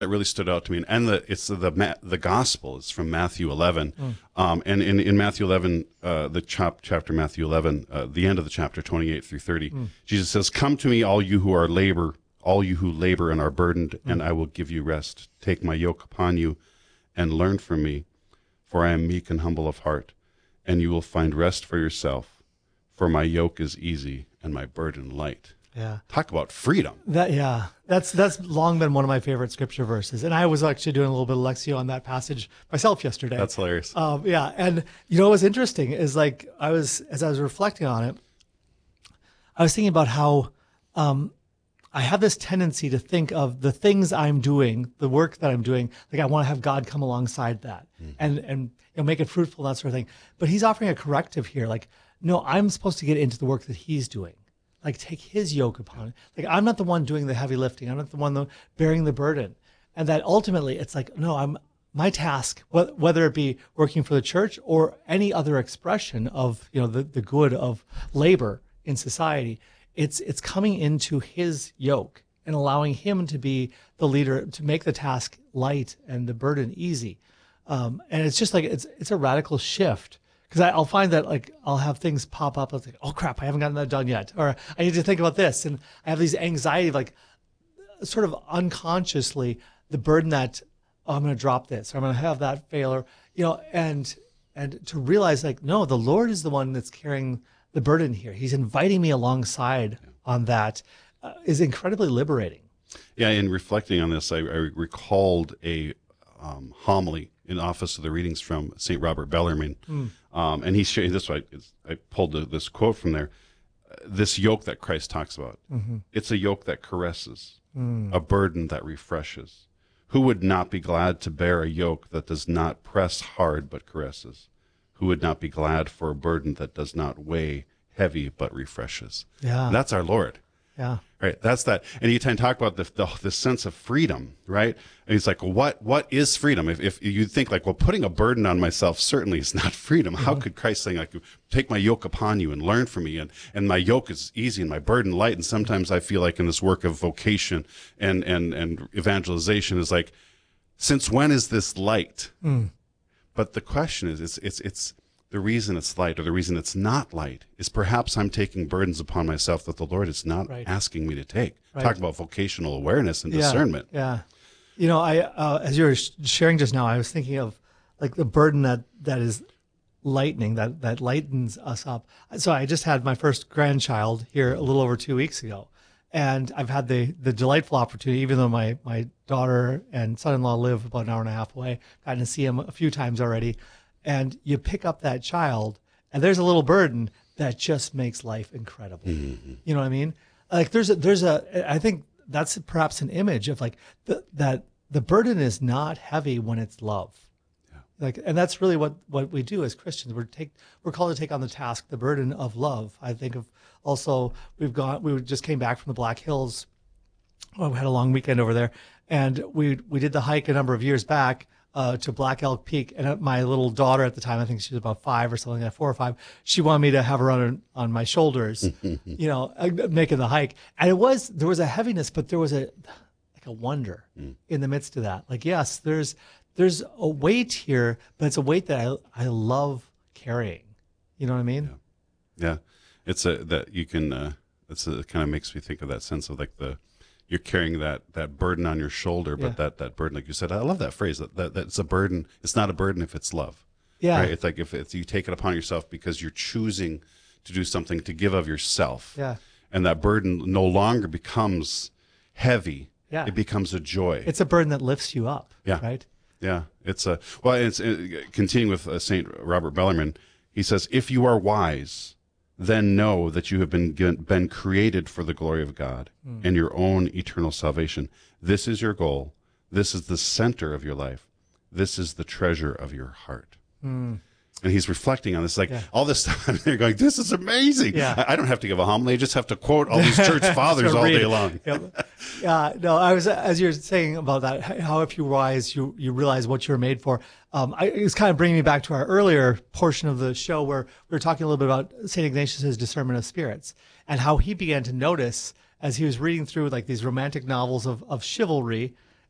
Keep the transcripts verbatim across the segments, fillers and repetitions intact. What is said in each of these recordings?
that really stood out to me, and the it's the the, the gospel is from Matthew eleven, mm. um, and in, in Matthew eleven, uh, the chap, chapter Matthew eleven, uh, the end of the chapter twenty-eight through thirty, mm. Jesus says, "Come to me, all you who are labor, all you who labor and are burdened, mm. and I will give you rest. Take my yoke upon you, and learn from me, for I am meek and humble of heart, and you will find rest for yourself. For my yoke is easy and my burden light." Yeah. Talk about freedom. That yeah. That's that's long been one of my favorite scripture verses. And I was actually doing a little bit of Lectio on that passage myself yesterday. That's hilarious. Um, yeah. And you know what's interesting is like I was as I was reflecting on it, I was thinking about how um, I have this tendency to think of the things I'm doing, the work that I'm doing, like I want to have God come alongside that mm. and and you know, make it fruitful, that sort of thing. But he's offering a corrective here. Like, no, I'm supposed to get into the work that he's doing. Like take his yoke upon it. Like I'm not the one doing the heavy lifting. I'm not the one bearing the burden. And that ultimately it's like, no, I'm my task, whether it be working for the church or any other expression of, you know, the, the good of labor in society, it's it's coming into his yoke and allowing him to be the leader, to make the task light and the burden easy. Um, and it's just like, it's it's a radical shift. Because I'll find that like I'll have things pop up. I'll think, oh crap, I haven't gotten that done yet, or I need to think about this, and I have these anxiety, like sort of unconsciously, the burden that oh, I'm going to drop this, or I'm going to have that fail, or you know, and and to realize like no, the Lord is the one that's carrying the burden here. He's inviting me alongside on that, uh, is incredibly liberating. Yeah, in reflecting on this, I, I recalled a um, homily in Office of the Readings from Saint Robert Bellarmine. Mm. Um, and he shared this. I, I pulled the, this quote from there. Uh, this yoke that Christ talks about, mm-hmm. it's a yoke that caresses, mm. a burden that refreshes. Who would not be glad to bear a yoke that does not press hard but caresses? Who would not be glad for a burden that does not weigh heavy but refreshes? Yeah, and that's our Lord. Yeah. Right. That's that. And you tend to talk about the, the, the sense of freedom, right? And it's like, well, what, what is freedom? If, if you think like, well, putting a burden on myself certainly is not freedom. How could Christ say like, take my yoke upon you and learn from me? And, and my yoke is easy and my burden light. And sometimes I feel like in this work of vocation and, and, and evangelization is like, since when is this light? Mm. But the question is, it's, it's, it's, the reason it's light or the reason it's not light is perhaps I'm taking burdens upon myself that the Lord is not right. asking me to take. Right. Talk about vocational awareness and yeah, discernment. Yeah. You know, I, uh, as you were sharing just now, I was thinking of like the burden that, that is lightening, that, that lightens us up. So I just had my first grandchild here a little over two weeks ago. And I've had the, the delightful opportunity, even though my, my daughter and son-in-law live about an hour and a half away, gotten to see him a few times already. And you pick up that child, and there's a little burden that just makes life incredible. Mm-hmm. You know what I mean? Like there's a, there's a, I think that's perhaps an image of like the, that the burden is not heavy when it's love. Yeah. Like, and that's really what, what we do as Christians. We're take, we're called to take on the task, the burden of love. I think of also, we've gone, we just came back from the Black Hills. Well, we had a long weekend over there, and we, we did the hike a number of years back. Uh, to Black Elk Peak, and my little daughter at the time, I think she was about five or something, like four or five. She wanted me to have her on on my shoulders, you know, making the hike. And it was there was a heaviness, but there was a like a wonder mm. in the midst of that. Like yes, there's there's a weight here, but it's a weight that I I love carrying. You know what I mean? Yeah, yeah. It's a that you can. Uh, it's a, it kind of makes me think of that sense of like the. You're carrying that, that burden on your shoulder, but yeah. that, that burden, like you said, I love that phrase. That, that that's a burden. It's not a burden if it's love. Yeah, right? It's like if it's, you take it upon yourself because you're choosing to do something to give of yourself. Yeah, and that burden no longer becomes heavy. Yeah, it becomes a joy. It's a burden that lifts you up. Yeah, right. Yeah, it's a well. It's it, continuing with uh, Saint Robert Bellarmine. He says, "If you are wise, then know that you have been been created for the glory of God mm. and your own eternal salvation. This is your goal. This is the center of your life. This is the treasure of your heart." Mm. And he's reflecting on this, like yeah. all this time. They're going, "This is amazing." Yeah. I, I don't have to give a homily. I just have to quote all these church fathers all day long. Yep. Yeah, no, I was as you're saying about that. How if you rise, you you realize what you're made for. Um, I, it's kind of bringing me back to our earlier portion of the show where we were talking a little bit about Saint Ignatius's discernment of spirits and how he began to notice as he was reading through like these romantic novels of of chivalry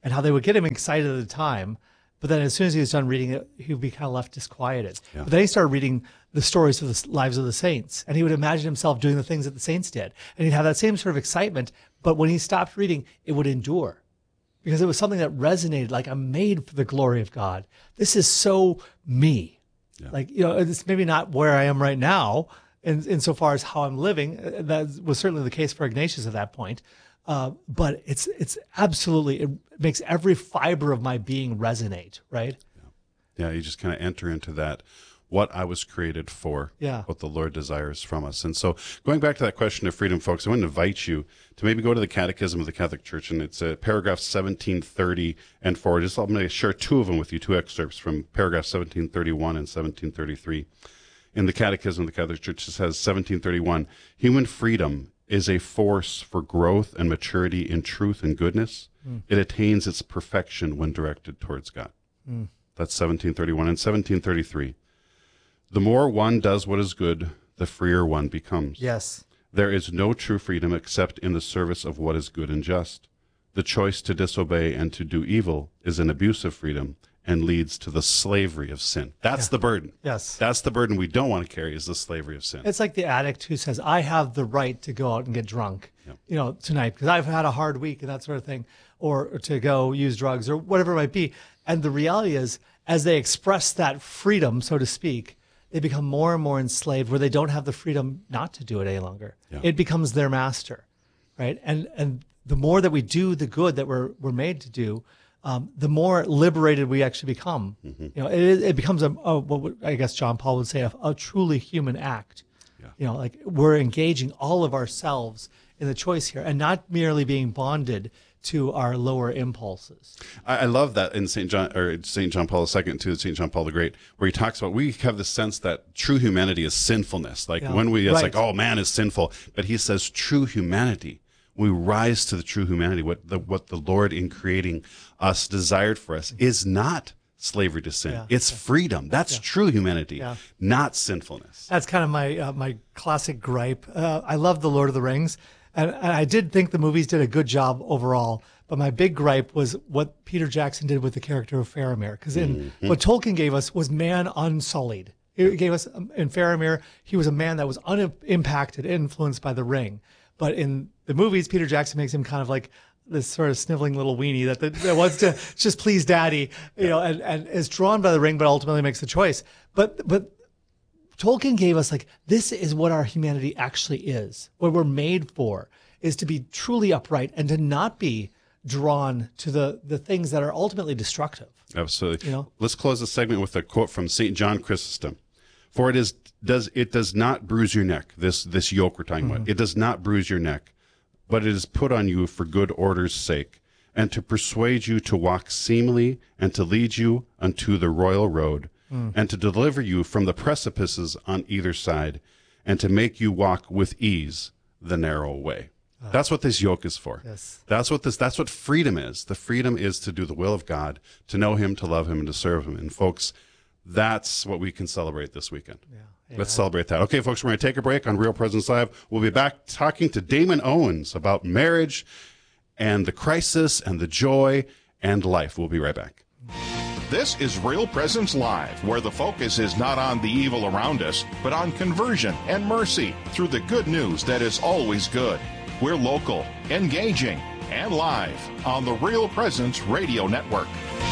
and how they would get him excited at the time. But then as soon as he was done reading it, he would be kind of left disquieted. Yeah. But then he started reading the stories of the lives of the saints, and he would imagine himself doing the things that the saints did. And he'd have that same sort of excitement. But when he stopped reading, it would endure because it was something that resonated, like, I'm made for the glory of God. This is so me. Yeah. Like, you know, it's maybe not where I am right now in insofar as how I'm living. That was certainly the case for Ignatius at that point. Uh, but it's it's absolutely, it makes every fiber of my being resonate, right? Yeah, yeah, you just kind of enter into that, what I was created for, yeah. what the Lord desires from us. And so going back to that question of freedom, folks, I want to invite you to maybe go to the Catechism of the Catholic Church, and it's uh, paragraph seventeen thirty and forward. Just I'm going to share two of them with you, two excerpts from paragraph seventeen thirty-one and seventeen thirty-three. In the Catechism of the Catholic Church, it says, seventeen thirty-one, human freedom is a force for growth and maturity in truth and goodness. Mm. It attains its perfection when directed towards God. Mm. That's seventeen thirty-one. And seventeen thirty-three, the more one does what is good, the freer one becomes. Yes. There is no true freedom except in the service of what is good and just. The choice to disobey and to do evil is an abuse of freedom and leads to the slavery of sin. That's yeah. the burden. Yes. That's the burden we don't want to carry, is the slavery of sin. It's like the addict who says, I have the right to go out and get drunk, yep. you know, tonight because I've had a hard week and that sort of thing, or, or to go use drugs or whatever it might be. And the reality is, as they express that freedom, so to speak, they become more and more enslaved where they don't have the freedom not to do it any longer. Yeah. It becomes their master, right? And and the more that we do the good that we're we're made to do, um, the more liberated we actually become. Mm-hmm. You know, it, it becomes a, a what would, I guess John Paul would say a, a truly human act. Yeah. You know, like we're engaging all of ourselves in the choice here, and not merely being bonded to our lower impulses. I, I love that in Saint John or Saint John Paul the Second to Saint John Paul the Great, where he talks about we have the sense that true humanity is sinfulness. Like yeah. when we, it's right. like, oh, man is sinful, but he says true humanity. We rise to the true humanity. What the what the Lord in creating us desired for us is not slavery to sin. Yeah. It's yeah. freedom. That's yeah. true humanity, yeah. not sinfulness. That's kind of my uh, my classic gripe. Uh, I love the Lord of the Rings. And, and I did think the movies did a good job overall, but my big gripe was what Peter Jackson did with the character of Faramir. Because in mm-hmm. what Tolkien gave us was man unsullied. He gave us, in Faramir, he was a man that was unimpacted, influenced by the ring. But in the movies, Peter Jackson makes him kind of like this sort of sniveling little weenie that, that, that wants to just please daddy, you know, and, and is drawn by the ring, but ultimately makes the choice. But, but, Tolkien gave us like, this is what our humanity actually is. What we're made for is to be truly upright and to not be drawn to the, the things that are ultimately destructive. Absolutely. You know? Let's close the segment with a quote from Saint John Chrysostom. For it is does it does not bruise your neck, this this yoke we're talking mm-hmm. about. It does not bruise your neck, but it is put on you for good order's sake, and to persuade you to walk seemly and to lead you unto the royal road. Mm. And to deliver you from the precipices on either side, and to make you walk with ease the narrow way. Uh, that's what this yoke is for. Yes. That's what this. That's what freedom is. The freedom is to do the will of God, to know Him, to love Him, and to serve Him. And folks, that's what we can celebrate this weekend. Yeah. Yeah. Let's celebrate that. Okay, folks, we're going to take a break on Real Presence Live. We'll be back talking to Damon Owens about marriage and the crisis and the joy and life. We'll be right back. This is Real Presence Live, where the focus is not on the evil around us, but on conversion and mercy through the good news that is always good. We're local, engaging, and live on the Real Presence Radio Network.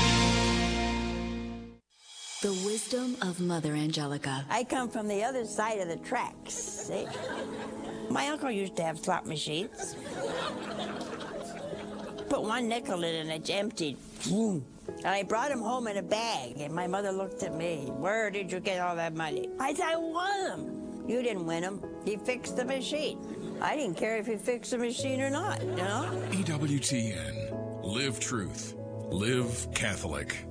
The wisdom of Mother Angelica. I come from the other side of the tracks, see? My uncle used to have slot machines. Put one nickel in and it's emptied. And I brought him home in a bag, and my mother looked at me. Where did you get all that money? I said, I won them. You didn't win them. He fixed the machine. I didn't care if he fixed the machine or not, you know? E W T N. Live truth. Live Catholic.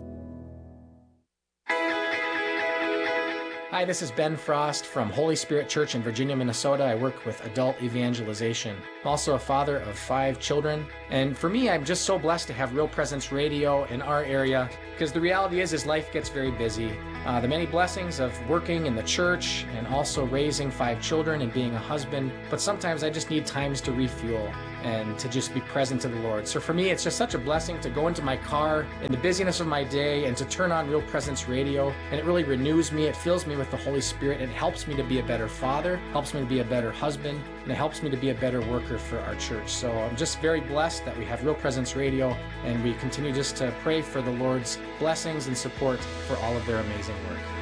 Hi, this is Ben Frost from Holy Spirit Church in Virginia, Minnesota. I work with adult evangelization. I'm also a father of five children. And for me, I'm just so blessed to have Real Presence Radio in our area, because the reality is, is life gets very busy. Uh, the many blessings of working in the church and also raising five children and being a husband, but sometimes I just need times to refuel. and to just be present to the Lord. So for me, it's just such a blessing to go into my car in the busyness of my day and to turn on Real Presence Radio, and it really renews me. It fills me with the Holy Spirit. It helps me to be a better father, helps me to be a better husband, and it helps me to be a better worker for our church. So I'm just very blessed that we have Real Presence Radio, and we continue just to pray for the Lord's blessings and support for all of their amazing work.